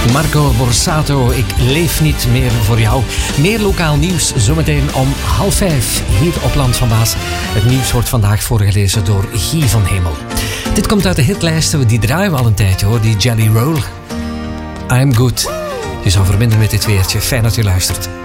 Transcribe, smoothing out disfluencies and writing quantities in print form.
Marco Borsato, ik leef niet meer voor jou. Meer lokaal nieuws zometeen om 4:30 hier op Land van Baas. Het nieuws wordt vandaag voorgelezen door Guy van Hemel. Dit komt uit de hitlijsten, die draaien we al een tijdje hoor, die Jelly Roll. I'm good. Je zou verbinden met dit weertje. Fijn dat je luistert.